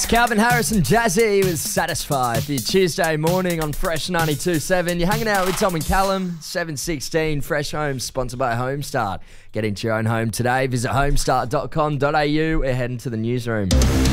Calvin Harris and Jazzy was Satisfied for your Tuesday morning on Fresh 92.7. You're hanging out with Tom and Callum, 7:16. Fresh Homes, sponsored by Homestart. Get into your own home today. Visit homestart.com.au. We're heading to the newsroom.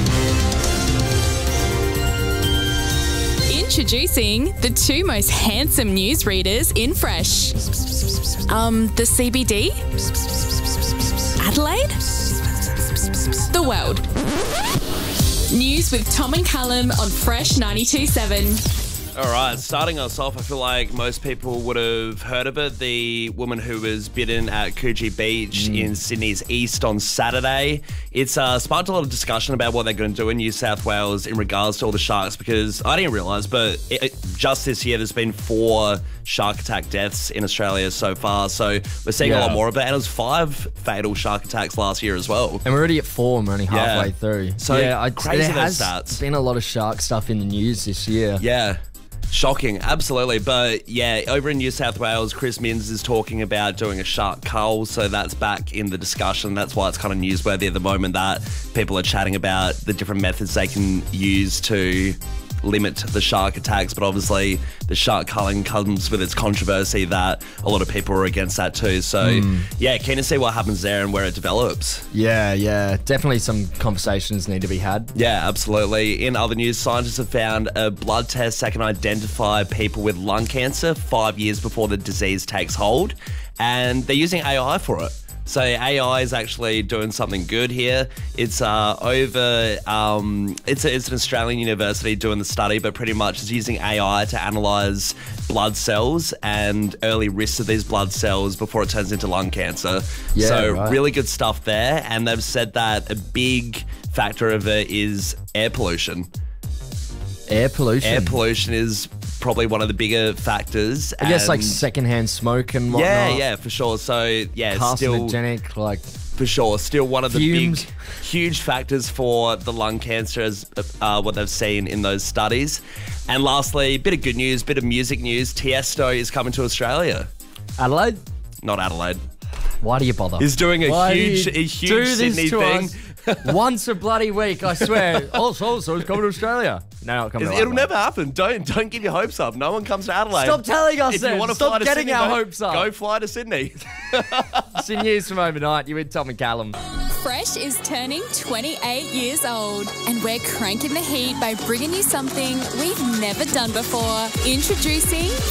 Introducing the two most handsome newsreaders in Fresh. The CBD? Adelaide? The world. News with Tom and Callum on Fresh 92.7. All right, starting us off, I feel like most people would have heard of it. The woman who was bitten at Coogee Beach in Sydney's east on Saturday. It's sparked a lot of discussion about what they're going to do in New South Wales in regards to all the sharks, because I didn't realise, but just this year there's been 4 shark attack deaths in Australia so far. So we're seeing a lot more of it. And it was 5 fatal shark attacks last year as well. And we're already at 4 and we're only halfway through. So crazy there those has stats. been a lot of shark stuff in the news this year. Yeah. Shocking, absolutely. But yeah, over in New South Wales, Chris Minns is talking about doing a shark cull, so that's back in the discussion. That's why it's kind of newsworthy at the moment that people are chatting about the different methods they can use to limit the shark attacks. But obviously the shark culling comes with its controversy that a lot of people are against that too. So yeah, keen to see what happens there and where it develops. Yeah, definitely some conversations need to be had. Yeah, absolutely. In other news, scientists have found a blood test that can identify people with lung cancer 5 years before the disease takes hold, and they're using AI for it. So AI is actually doing something good here. It's it's an Australian university doing the study, but pretty much it's using AI to analyse blood cells and early risks of these blood cells before it turns into lung cancer. Yeah, so right. Really good stuff there. And they've said that a big factor of it is air pollution. Air pollution? Air pollution is probably one of the bigger factors. I guess like secondhand smoke and whatnot. Yeah, for sure. So yeah, carcinogenic, like for sure, still one of the fumes. big, huge factors for the lung cancer as what they've seen in those studies. And lastly, bit of good news, bit of music news. Tiesto is coming to Australia. Adelaide? Not Adelaide. Why do you bother? He's doing a huge Sydney thing. Once a bloody week, I swear. Also, he's coming to Australia. No, not coming to Adelaide. It'll never happen. Don't give your hopes up. No one comes to Adelaide. Stop telling us if you want to Stop fly to getting Sydney, our hopes up. Go fly to Sydney. It's in news from overnight. You're with Tom and Callum. Fresh is turning 28 years old, and we're cranking the heat by bringing you something we've never done before. Introducing